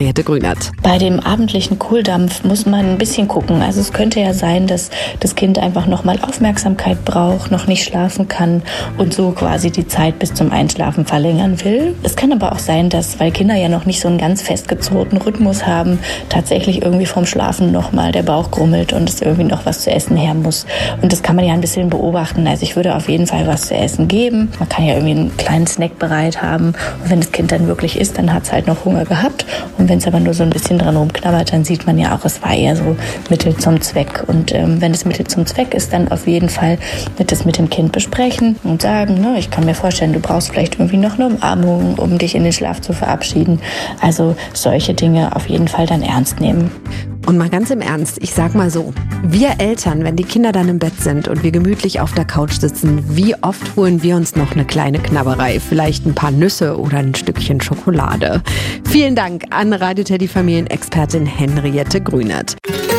Henriette Grünert. Bei dem abendlichen Kohldampf muss man ein bisschen gucken. Also es könnte ja sein, dass das Kind einfach nochmal Aufmerksamkeit braucht, noch nicht schlafen kann und so quasi die Zeit bis zum Einschlafen verlängern will. Es kann aber auch sein, dass, weil Kinder ja noch nicht so einen ganz festgezurrten Rhythmus haben, tatsächlich irgendwie vorm Schlafen nochmal der Bauch grummelt und es irgendwie noch was zu essen her muss. Und das kann man ja ein bisschen beobachten. Also ich würde auf jeden Fall was zu essen geben. Man kann ja irgendwie einen kleinen Snack bereit haben. Und wenn das Kind dann wirklich isst, dann hat es halt noch Hunger gehabt. Und wenn es aber nur so ein bisschen dran rumknabbert, dann sieht man ja auch, es war eher so Mittel zum Zweck. Und wenn es Mittel zum Zweck ist, dann auf jeden Fall das mit dem Kind besprechen und sagen, ne, ich kann mir vorstellen, du brauchst vielleicht irgendwie noch eine Umarmung, um dich in den Schlaf zu verabschieden. Also solche Dinge auf jeden Fall dann ernst nehmen. Und mal ganz im Ernst, ich sag mal so, wir Eltern, wenn die Kinder dann im Bett sind und wir gemütlich auf der Couch sitzen, wie oft holen wir uns noch eine kleine Knabberei, vielleicht ein paar Nüsse oder ein Stückchen Schokolade? Vielen Dank an Radio Teddy Familienexpertin Henriette Grünert.